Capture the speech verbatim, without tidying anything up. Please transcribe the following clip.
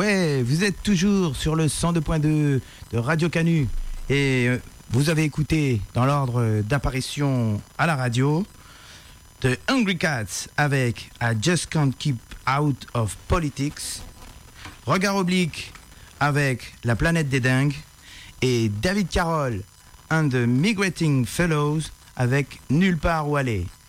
Ouais, vous êtes toujours sur le cent deux point deux de Radio Canu et euh, vous avez écouté dans l'ordre d'apparition à la radio The Hungry Cats avec I Just Can't Keep Out of Politics, Regard oblique avec La Planète des Dingues et David Carroll and the Migrating Fellows avec Nulle part où aller.